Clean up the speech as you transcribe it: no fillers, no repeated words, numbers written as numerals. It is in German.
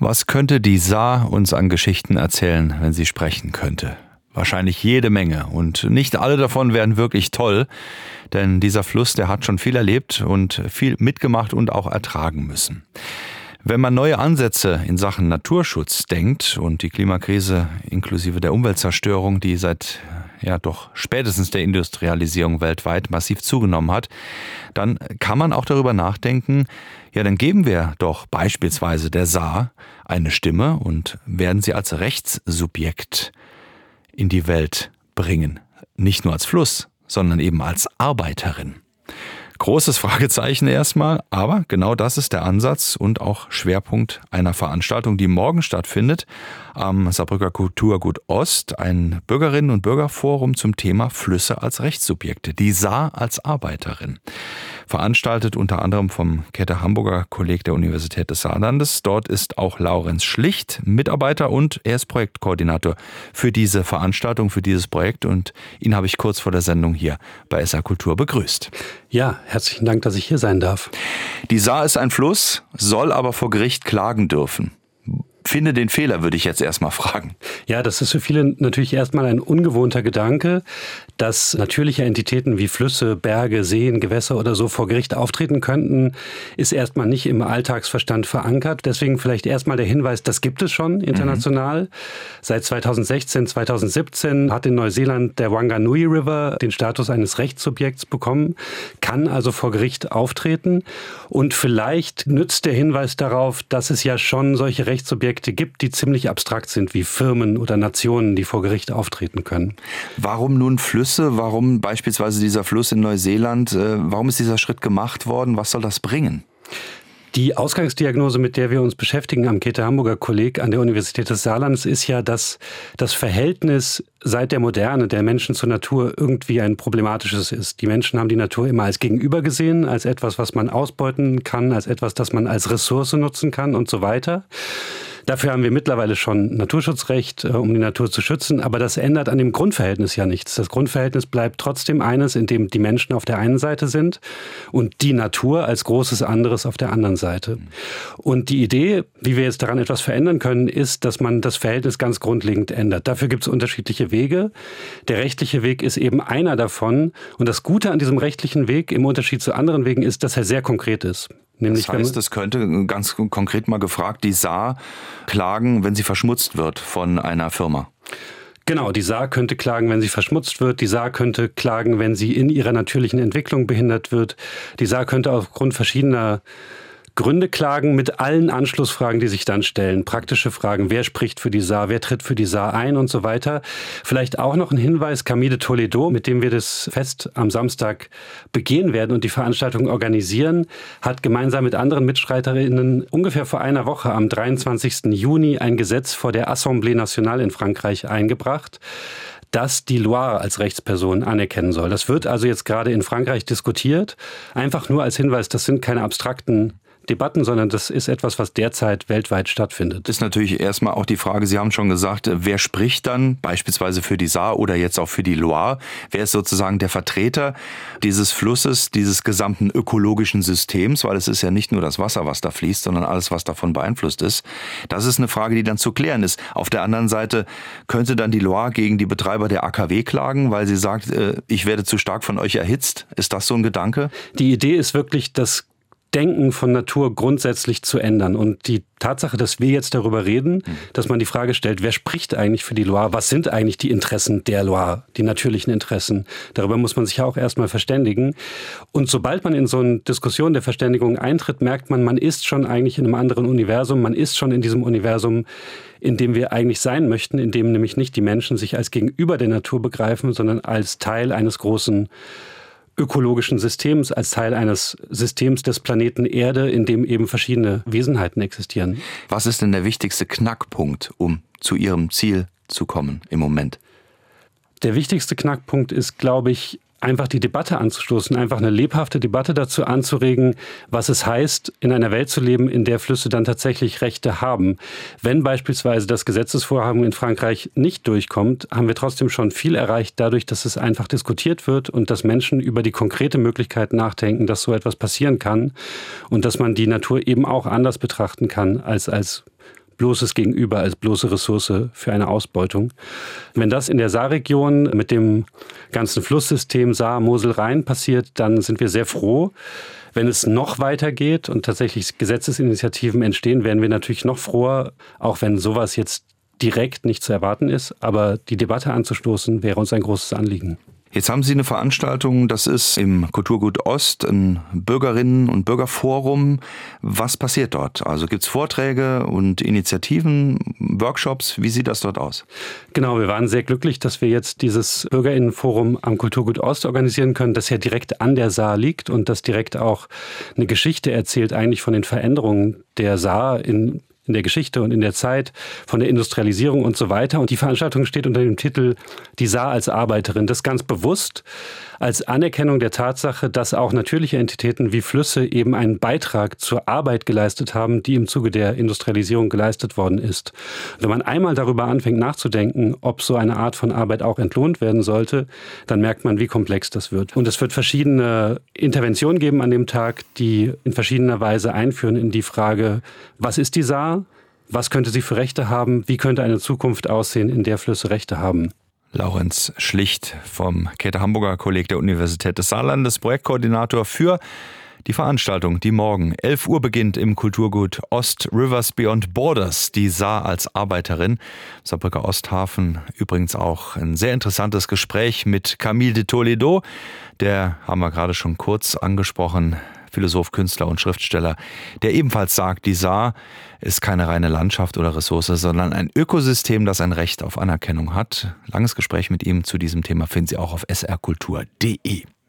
Was könnte die Saar uns an Geschichten erzählen, wenn sie sprechen könnte? Wahrscheinlich jede Menge und nicht alle davon wären wirklich toll, denn dieser Fluss, der hat schon viel erlebt und viel mitgemacht und auch ertragen müssen. Wenn man neue Ansätze in Sachen Naturschutz denkt und die Klimakrise inklusive der Umweltzerstörung, die seit doch spätestens der Industrialisierung weltweit massiv zugenommen hat, dann kann man auch darüber nachdenken, dann geben wir doch beispielsweise der Saar eine Stimme und werden sie als Rechtssubjekt in die Welt bringen. Nicht nur als Fluss, sondern eben als Arbeiterin. Großes Fragezeichen erstmal, aber genau das ist der Ansatz und auch Schwerpunkt einer Veranstaltung, die morgen stattfindet am Saarbrücker Kulturgut Ost, ein Bürgerinnen- und Bürgerforum zum Thema Flüsse als Rechtssubjekte, die Saar als Arbeiterin. Veranstaltet unter anderem vom Käthe-Hamburger Kolleg der Universität des Saarlandes. Dort ist auch Laurenz Schlicht Mitarbeiter und er ist Projektkoordinator für diese Veranstaltung, für dieses Projekt und ihn habe ich kurz vor der Sendung hier bei SR Kultur begrüßt. Ja, herzlichen Dank, dass ich hier sein darf. Die Saar ist ein Fluss, soll aber vor Gericht klagen dürfen. Finde den Fehler, würde ich jetzt erstmal fragen. Ja, das ist für viele natürlich erstmal ein ungewohnter Gedanke, dass natürliche Entitäten wie Flüsse, Berge, Seen, Gewässer oder so vor Gericht auftreten könnten, ist erstmal nicht im Alltagsverstand verankert. Deswegen vielleicht erstmal der Hinweis, das gibt es schon international. Seit 2016, 2017 hat in Neuseeland der Wanganui River den Status eines Rechtssubjekts bekommen, kann also vor Gericht auftreten. Und vielleicht nützt der Hinweis darauf, dass es ja schon solche Rechtssubjekte gibt, die ziemlich abstrakt sind, wie Firmen oder Nationen, die vor Gericht auftreten können. Warum nun Flüsse? Warum beispielsweise dieser Fluss in Neuseeland? Warum ist dieser Schritt gemacht worden? Was soll das bringen? Die Ausgangsdiagnose, mit der wir uns beschäftigen am Käthe-Hamburger Kolleg an der Universität des Saarlandes, ist ja, dass das Verhältnis seit der Moderne der Menschen zur Natur irgendwie ein problematisches ist. Die Menschen haben die Natur immer als Gegenüber gesehen, als etwas, was man ausbeuten kann, als etwas, das man als Ressource nutzen kann und so weiter. Dafür haben wir mittlerweile schon Naturschutzrecht, um die Natur zu schützen, aber das ändert an dem Grundverhältnis ja nichts. Das Grundverhältnis bleibt trotzdem eines, in dem die Menschen auf der einen Seite sind und die Natur als großes anderes auf der anderen Seite. Und die Idee, wie wir jetzt daran etwas verändern können, ist, dass man das Verhältnis ganz grundlegend ändert. Dafür gibt es unterschiedliche Wege. Der rechtliche Weg ist eben einer davon. Und das Gute an diesem rechtlichen Weg im Unterschied zu anderen Wegen ist, dass er sehr konkret ist. Das heißt, es könnte ganz konkret mal gefragt, die Saar klagen, wenn sie verschmutzt wird von einer Firma. Genau, die Saar könnte klagen, wenn sie verschmutzt wird. Die Saar könnte klagen, wenn sie in ihrer natürlichen Entwicklung behindert wird. Die Saar könnte aufgrund verschiedener Gründe klagen mit allen Anschlussfragen, die sich dann stellen. Praktische Fragen, wer spricht für die Saar, wer tritt für die Saar ein und so weiter. Vielleicht auch noch ein Hinweis, Camille de Toledo, mit dem wir das Fest am Samstag begehen werden und die Veranstaltung organisieren, hat gemeinsam mit anderen MitstreiterInnen ungefähr vor einer Woche am 23. Juni ein Gesetz vor der Assemblée Nationale in Frankreich eingebracht, das die Loire als Rechtsperson anerkennen soll. Das wird also jetzt gerade in Frankreich diskutiert. Einfach nur als Hinweis, das sind keine abstrakten Debatten, sondern das ist etwas, was derzeit weltweit stattfindet. Das ist natürlich erstmal auch die Frage, Sie haben schon gesagt, wer spricht dann beispielsweise für die Saar oder jetzt auch für die Loire? Wer ist sozusagen der Vertreter dieses Flusses, dieses gesamten ökologischen Systems? Weil es ist ja nicht nur das Wasser, was da fließt, sondern alles, was davon beeinflusst ist. Das ist eine Frage, die dann zu klären ist. Auf der anderen Seite könnte dann die Loire gegen die Betreiber der AKW klagen, weil sie sagt, ich werde zu stark von euch erhitzt. Ist das so ein Gedanke? Die Idee ist wirklich, das Denken von Natur grundsätzlich zu ändern. Und die Tatsache, dass wir jetzt darüber reden, dass man die Frage stellt, wer spricht eigentlich für die Loire? Was sind eigentlich die Interessen der Loire, die natürlichen Interessen? Darüber muss man sich ja auch erstmal verständigen. Und sobald man in so eine Diskussion der Verständigung eintritt, merkt man, man ist schon eigentlich in einem anderen Universum. Man ist schon in diesem Universum, in dem wir eigentlich sein möchten, in dem nämlich nicht die Menschen sich als Gegenüber der Natur begreifen, sondern als Teil eines großen ökologischen Systems, als Teil eines Systems des Planeten Erde, in dem eben verschiedene Wesenheiten existieren. Was ist denn der wichtigste Knackpunkt, um zu Ihrem Ziel zu kommen im Moment? Der wichtigste Knackpunkt ist, glaube ich, einfach die Debatte anzustoßen, einfach eine lebhafte Debatte dazu anzuregen, was es heißt, in einer Welt zu leben, in der Flüsse dann tatsächlich Rechte haben. Wenn beispielsweise das Gesetzesvorhaben in Frankreich nicht durchkommt, haben wir trotzdem schon viel erreicht dadurch, dass es einfach diskutiert wird und dass Menschen über die konkrete Möglichkeit nachdenken, dass so etwas passieren kann und dass man die Natur eben auch anders betrachten kann als bloßes Gegenüber, als bloße Ressource für eine Ausbeutung. Wenn das in der Saarregion mit dem ganzen Flusssystem Saar, Mosel, Rhein passiert, dann sind wir sehr froh. Wenn es noch weitergeht und tatsächlich Gesetzesinitiativen entstehen, werden wir natürlich noch froher, auch wenn sowas jetzt direkt nicht zu erwarten ist. Aber die Debatte anzustoßen, wäre uns ein großes Anliegen. Jetzt haben Sie eine Veranstaltung, das ist im Kulturgut Ost, ein Bürgerinnen- und Bürgerforum. Was passiert dort? Also gibt es Vorträge und Initiativen, Workshops? Wie sieht das dort aus? Genau, wir waren sehr glücklich, dass wir jetzt dieses Bürgerinnenforum am Kulturgut Ost organisieren können, das ja direkt an der Saar liegt und das direkt auch eine Geschichte erzählt eigentlich von den Veränderungen der Saar in der Geschichte und in der Zeit, von der Industrialisierung und so weiter. Und die Veranstaltung steht unter dem Titel Die Saar als Arbeiterin. Das ganz bewusst als Anerkennung der Tatsache, dass auch natürliche Entitäten wie Flüsse eben einen Beitrag zur Arbeit geleistet haben, die im Zuge der Industrialisierung geleistet worden ist. Wenn man einmal darüber anfängt nachzudenken, ob so eine Art von Arbeit auch entlohnt werden sollte, dann merkt man, wie komplex das wird. Und es wird verschiedene Interventionen geben an dem Tag, die in verschiedener Weise einführen in die Frage, was ist die Saar? Was könnte sie für Rechte haben? Wie könnte eine Zukunft aussehen, in der Flüsse Rechte haben? Laurenz Schlicht vom Käthe-Hamburger Kolleg der Universität des Saarlandes, Projektkoordinator für die Veranstaltung, die morgen 11 Uhr beginnt im Kulturgut Ost, Rivers Beyond Borders, die Saar als Arbeiterin. Saarbrücker Osthafen, übrigens auch ein sehr interessantes Gespräch mit Camille de Toledo, der haben wir gerade schon kurz angesprochen, Philosoph, Künstler und Schriftsteller, der ebenfalls sagt, die Saar ist keine reine Landschaft oder Ressource, sondern ein Ökosystem, das ein Recht auf Anerkennung hat. Langes Gespräch mit ihm zu diesem Thema finden Sie auch auf srkultur.de.